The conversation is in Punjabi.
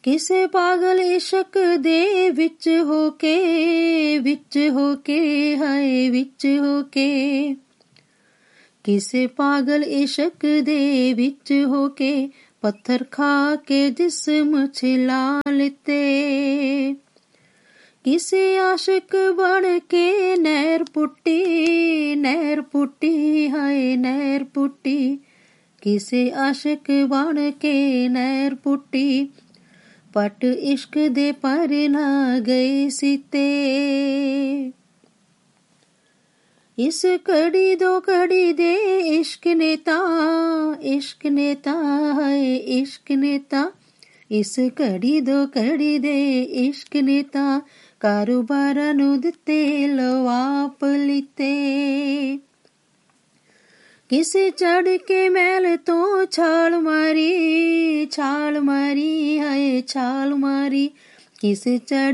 ਕਿਸੇ ਪਾਗਲ ਇਸ਼ਕ ਦੇ ਵਿੱਚ ਹੋ ਕੇ ਹਾਏ ਵਿੱਚ ਹੋ ਕੇ, ਕਿਸੇ ਪਾਗਲ ਇਸ਼ਕ ਦੇ ਵਿੱਚ ਹੋ ਕੇ ਪੱਥਰ ਖਾ ਕੇ ਜਿਸਮ ਛਿਲਾ ਲਿੱਤੇ। ਕਿਸੇ ਆਸ਼ਿਕ ਬਣ ਕੇ ਨਹਿਰ ਪੁੱਟੀ ਹਾਏ ਨਹਿਰ ਪੁੱਟੀ, ਕਿਸੇ ਆਸ਼ਿਕ ਬਣ ਕੇ ਨਹਿਰ ਪੁੱਟੀ, ਪਟ ਇਸ਼ਕ ਦੇ ਪਰ ਨਾ ਗਏ ਸੀਤੇ। ਇਸ ਘੜੀ ਦੋ ਘੜੀ ਦੇ ਇਸ਼ਕ ਨੇ ਤਾਂ ਹਾਏ ਇਸ਼ਕ ਨੇ ਤਾਂ, ਇਸ ਘੜੀ ਦੋ ਘੜੀ ਦੇ ਇਸ਼ਕ ਨੇ ਤਾਂ ਕਾਰੋਬਾਰਾਂ ਨੂੰ ਦਿੱਤੇ ਲਵਾਪ ਲਿੱਤੇ। ਕਿਸੇ ਚੜ ਕੇ ਮਹਿਲ ਤੋਂ ਛਾਲ ਮਾਰੀ ਹਾਏ ਛਾਲ ਮਾਰੀ, ਕਿਸੇ ਚੜ